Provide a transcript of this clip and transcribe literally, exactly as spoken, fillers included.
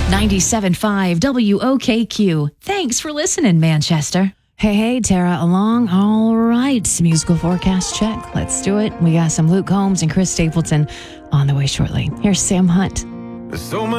ninety-seven point five W O K Q. Thanks for listening, Manchester. Hey, hey, Tara, along. All right. Musical forecast check. Let's do it. We got some Luke Combs and Chris Stapleton on the way shortly. Here's Sam Hunt. So